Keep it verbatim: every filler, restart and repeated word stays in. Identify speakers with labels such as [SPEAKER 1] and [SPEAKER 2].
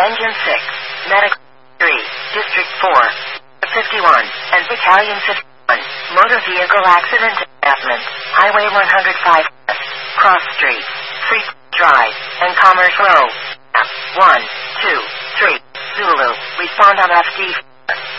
[SPEAKER 1] Engine six, Medical three, District four, fifty-one, and Battalion fifty-one, Motor Vehicle Accident Assessment, Highway one oh five, Cross Street, Free Drive, and Commerce Row. one, two, three, Zulu, respond on F D.